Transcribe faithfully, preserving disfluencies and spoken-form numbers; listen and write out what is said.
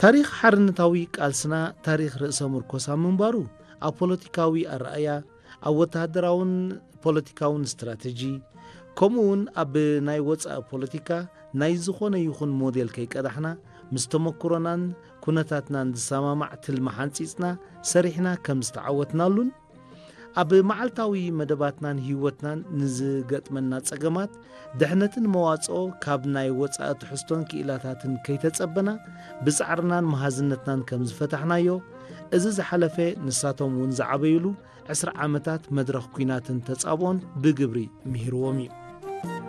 ታሪክ ሓርነታዊ ቃልስና ታሪክ ርእሰ ምርኮሳ ምንባሩ ኣብ ፖለቲካዊ ኣረኣያ ኣብ ወተሃደራውን ፖለቲካውን ስትራቴጂ ከምኡውን ኣብ ናይ ወፃእ ፖለቲካ ናይ ዝኾነ ይኹን ሞዴል ከይቀዳሕና ምስ ተመክሮናን ኩነታትናን ዝሰማማዕ ትልሚ ሓንፂፅና ሰሪሕና ከም ዝተዓወትናሉን ኣብ መዓልታዊ መደባትናን ህይወትናን ንዝገጥመና ፀገማት ድሕነትን መዋፅኦ ካብ ናይ ወፃእ ትሕዝቶን ክኢላታትን ከይተፀበና ብፃዕርናን መሃዝነትናን ከም ዝፈታሕናዮ እዚ ዝሓለፈ ንሳቶም እውን ዝዓበይሉ ዕስራ ዓመታት መድረኽ ኩናትን ተፃብኦን ብግብሪ ምሂርዎም እዩ